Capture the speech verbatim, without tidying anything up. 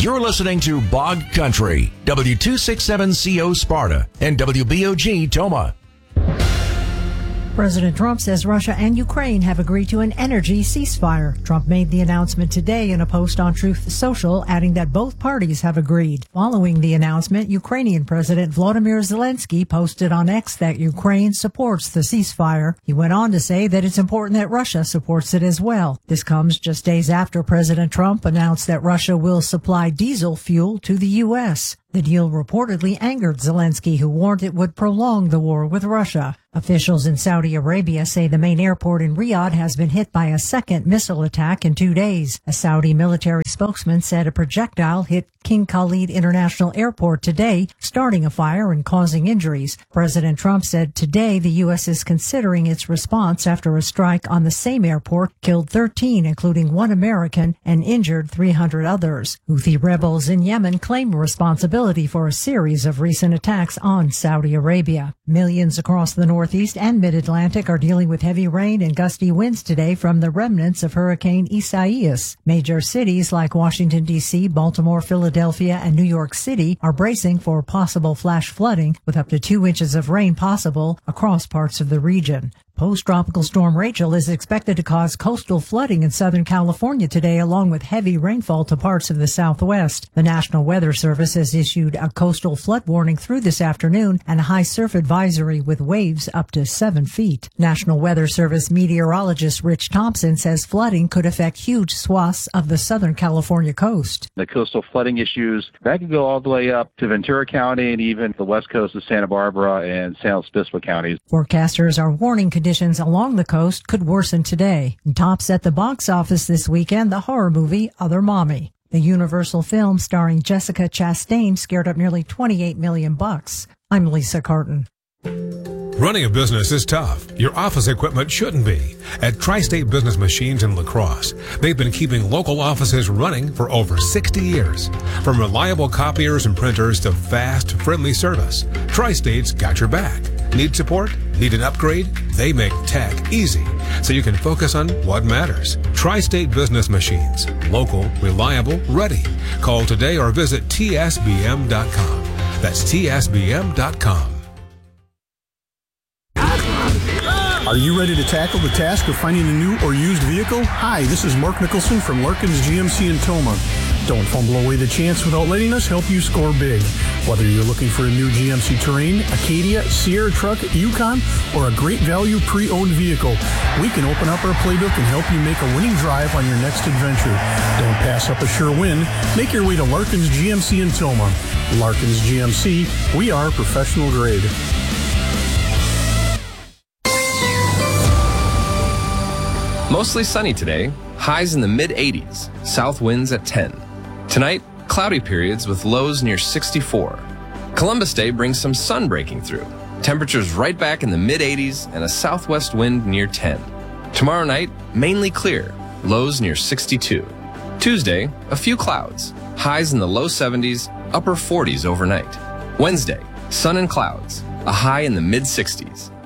You're listening to Bog Country, W two sixty-seven C O Sparta and W B O G Toma. President Trump says Russia and Ukraine have agreed to an energy ceasefire. Trump made the announcement today in a post on Truth Social, adding that both parties have agreed. Following the announcement, Ukrainian President Volodymyr Zelensky posted on X that Ukraine supports the ceasefire. He went on to say that it's important that Russia supports it as well. This comes just days after President Trump announced that Russia will supply diesel fuel to the U S. The deal reportedly angered Zelensky, who warned it would prolong the war with Russia. Officials in Saudi Arabia say the main airport in Riyadh has been hit by a second missile attack in two days. A Saudi military spokesman said a projectile hit King Khalid International Airport today, starting a fire and causing injuries. President Trump said today the U S is considering its response after a strike on the same airport killed thirteen, including one American, and injured three hundred others. Houthi rebels in Yemen claim responsibility for a series of recent attacks on Saudi Arabia. Millions across the Northeast and Mid-Atlantic are dealing with heavy rain and gusty winds today from the remnants of Hurricane Isaias. Major cities like Washington, D C, Baltimore, Philadelphia, and New York City are bracing for possible flash flooding, with up to two inches of rain possible across parts of the region. Post-tropical storm Rachel is expected to cause coastal flooding in Southern California today, along with heavy rainfall to parts of the Southwest. The National Weather Service has issued a coastal flood warning through this afternoon and a high surf advisory with waves up to seven feet. National Weather Service meteorologist Rich Thompson says flooding could affect huge swaths of the Southern California coast. The coastal flooding issues, that could go all the way up to Ventura County and even the west coast of Santa Barbara and San Luis Obispo counties. Forecasters are warning conditions Conditions along the coast could worsen today. And tops at the box office this weekend, the horror movie Other Mommy. The Universal film starring Jessica Chastain scared up nearly twenty-eight million bucks. I'm Lisa Carton. Running a business is tough. Your office equipment shouldn't be. At Tri-State Business Machines in La Crosse, they've been keeping local offices running for over sixty years. From reliable copiers and printers to fast, friendly service, Tri-State's got your back. Need support? Need an upgrade? They make tech easy, so you can focus on what matters. Tri-State Business Machines. Local, reliable, ready. Call today or visit T S B M dot com. That's T S B M dot com. Are you ready to tackle the task of finding a new or used vehicle? Hi, this is Mark Nicholson from Larkins G M C in Toma. Don't fumble away the chance without letting us help you score big. Whether you're looking for a new G M C Terrain, Acadia, Sierra Truck, Yukon, or a great value pre-owned vehicle, we can open up our playbook and help you make a winning drive on your next adventure. Don't pass up a sure win. Make your way to Larkins G M C in Toma. Larkins G M C, we are professional grade. Mostly sunny today, highs in the mid eighties, south winds at ten. Tonight, cloudy periods with lows near sixty-four. Columbus Day brings some sun breaking through. Temperatures right back in the mid eighties and a southwest wind near ten. Tomorrow night, mainly clear, lows near sixty-two. Tuesday, a few clouds, highs in the low seventies, upper forties overnight. Wednesday, sun and clouds, a high in the mid sixties.